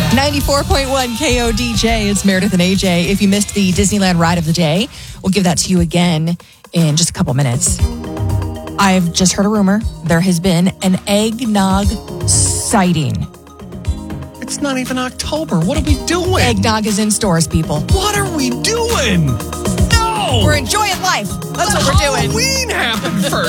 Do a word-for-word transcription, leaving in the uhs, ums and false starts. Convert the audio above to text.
ninety-four point one K O D J. It's Meredith and A J. If you missed the Disneyland ride of the day, we'll give that to you again in just a couple minutes. I've just heard a rumor. There has been an eggnog sighting. It's not even October. What are we doing? Eggnog is in stores, people. What are we doing? No! We're enjoying life. That's Let what we're doing. Halloween happened first.